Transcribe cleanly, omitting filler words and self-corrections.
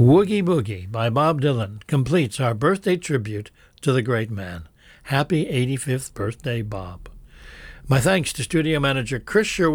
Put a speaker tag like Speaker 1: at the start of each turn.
Speaker 1: Woogie Boogie by Bob Dylan completes our birthday tribute to the great man. Happy 85th birthday, Bob. My thanks to studio manager Chris Sherwood